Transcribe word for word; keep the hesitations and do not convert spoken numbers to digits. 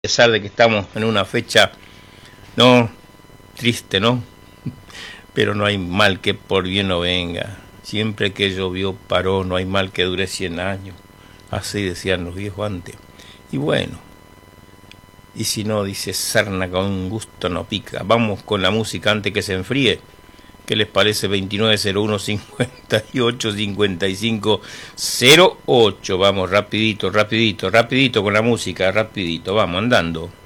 A pesar de que estamos en una fecha, no, triste, ¿no? Pero no hay mal que por bien no venga. Siempre que llovió paró, no hay mal que dure cien años. Así decían los viejos antes. Y bueno, y si no, dice sarna con un gusto no pica. Vamos con la música antes que se enfríe. ¿Qué les parece? Veintinueve cero uno cincuenta y ocho cincuenta y cinco cero ocho. Vamos, rapidito, rapidito, rapidito con la música, rapidito, vamos andando.